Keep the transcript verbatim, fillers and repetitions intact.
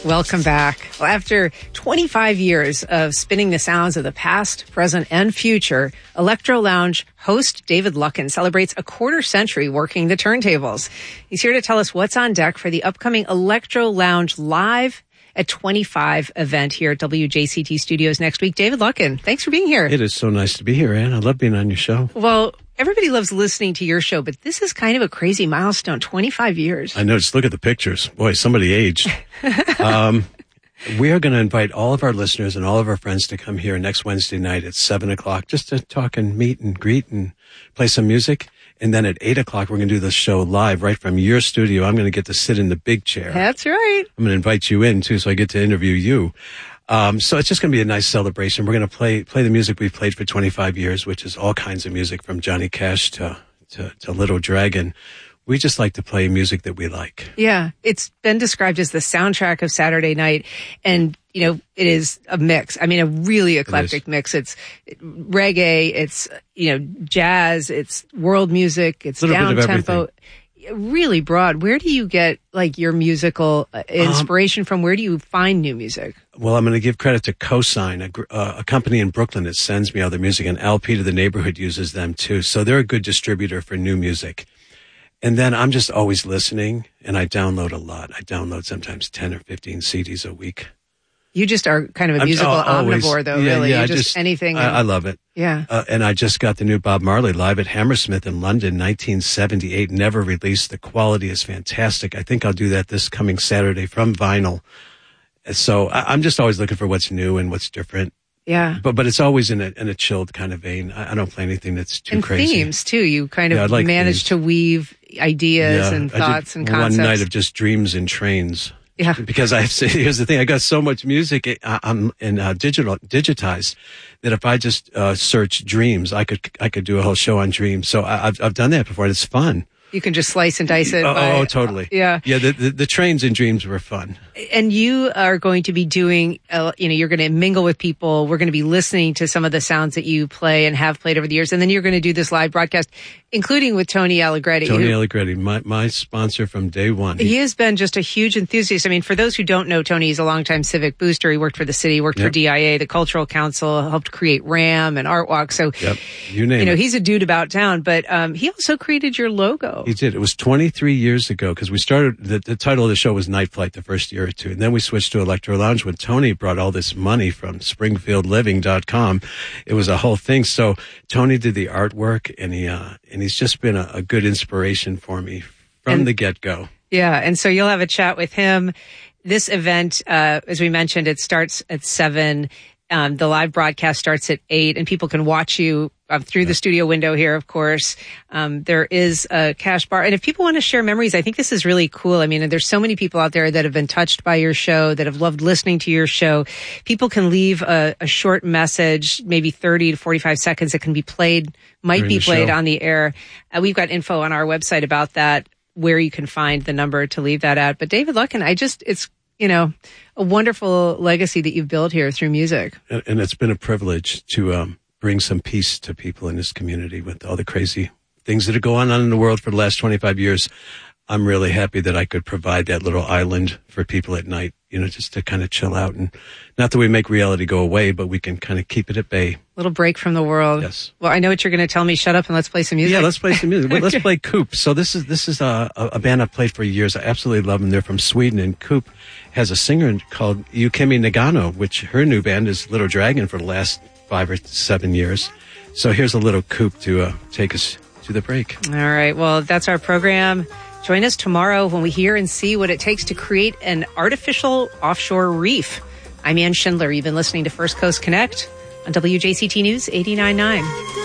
Welcome back. Well, after twenty-five years of spinning the sounds of the past, present, and future, Electro Lounge host David Luckin celebrates a quarter century working the turntables. He's here to tell us what's on deck for the upcoming Electro Lounge Live at twenty-five event here at W J C T Studios next week. David Luckin, thanks for being here. It is so nice to be here, Ann. I love being on your show. Well, everybody loves listening to your show, but this is kind of a crazy milestone, twenty-five years. I know. Just look at the pictures. Boy, somebody aged. um, we are going to invite all of our listeners and all of our friends to come here next Wednesday night at seven o'clock just to talk and meet and greet and play some music. And then at eight o'clock, we're going to do the show live right from your studio. I'm going to get to sit in the big chair. That's right. I'm going to invite you in, too, so I get to interview you. Um, so it's just going to be a nice celebration. We're going to play play the music we've played for twenty-five years, which is all kinds of music from Johnny Cash to, to, to Little Dragon. We just like to play music that we like. Yeah, it's been described as the soundtrack of Saturday night. And, you know, it is a mix. I mean, a really eclectic it mix. It's reggae, it's, you know, jazz, it's world music, it's down tempo. Really broad. Where do you get like your musical inspiration um, from? Where do you find new music? Well, I'm going to give credit to Cosign, a, uh, a company in Brooklyn that sends me all the music, and L P to the Neighborhood uses them too. So they're a good distributor for new music. And then I'm just always listening, and I download a lot. I download sometimes ten or fifteen C Ds a week. You just are kind of a musical I'm, always, omnivore, though, yeah, really. Yeah, you just, just anything. I, I love it. Yeah. Uh, and I just got the new Bob Marley live at Hammersmith in London, nineteen seventy-eight, never released. The quality is fantastic. I think I'll do that this coming Saturday from vinyl. So I, I'm just always looking for what's new and what's different. Yeah. But but it's always in a in a chilled kind of vein. I, I don't play anything that's too and crazy. And themes, too. You kind of yeah, like manage themes. to weave ideas yeah, and thoughts and concepts. One night of just dreams and trains. Yeah. Because I here's the thing, I got so much music I'm in uh, digital digitized that if I just uh, search dreams, I could I could do a whole show on dreams. So I, I've I've done that before, and it's fun. You can just slice and dice it. Oh, by, oh totally. Uh, yeah. Yeah, the, the the trains and dreams were fun. And you are going to be doing, uh, you know, you're going to mingle with people. We're going to be listening to some of the sounds that you play and have played over the years. And then you're going to do this live broadcast, including with Tony Allegretti. Tony who, Allegretti, my, my sponsor from day one. He, he has been just a huge enthusiast. I mean, for those who don't know Tony, he's a longtime civic booster. He worked for the city, worked yep. for D I A, the Cultural Council, helped create RAM and Art Walk. So, yep. you name you know, it. He's a dude about town. But um, he also created your logo. He did. It was twenty-three years ago, because we started, the, the title of the show was Night Flight the first year or two. And then we switched to Electro Lounge when Tony brought all this money from Springfield Living dot com. It was a whole thing. So Tony did the artwork, and he uh, and he's just been a, a good inspiration for me from and, the get-go. Yeah, and so you'll have a chat with him. This event, uh, as we mentioned, it starts at seven. Um, the live broadcast starts at eight, and people can watch you uh, through yeah. the studio window here, of course. Um, there is a cash bar. And if people want to share memories, I think this is really cool. I mean, there's so many people out there that have been touched by your show, that have loved listening to your show. People can leave a, a short message, maybe thirty to forty-five seconds. That can be played, might During be played on the air. Uh, we've got info on our website about that, where you can find the number to leave that at. But David Luckin, I just, it's, you know, a wonderful legacy that you've built here through music. And, and it's been a privilege to um, bring some peace to people in this community with all the crazy things that are going on in the world for the last twenty-five years. I'm really happy that I could provide that little island for people at night, you know, just to kind of chill out. And not that we make reality go away, but we can kind of keep it at bay. Little break from the world. Yes. Well, I know what you're going to tell me. Shut up and let's play some music. Yeah, let's play some music. Let's play Coop. So this is this is a, a band I've played for years. I absolutely love them. They're from Sweden, and Coop has a singer called Yukimi Nagano, which her new band is Little Dragon for the last five or seven years. So here's a little Coop to uh, take us to the break. All right. Well, that's our program. Join us tomorrow when we hear and see what it takes to create an artificial offshore reef. I'm Ann Schindler. You've been listening to First Coast Connect on W J C T News eighty-nine point nine.